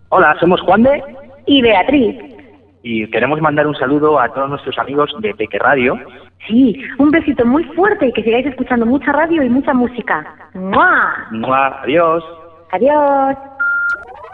Hola, somos Juan de y Beatriz. y queremos mandar un saludo a todos nuestros amigos de Peque Radio. Sí, un besito muy fuerte y que sigáis escuchando mucha radio y mucha música. ¡Mua! ¡Mua! Adiós. Adiós.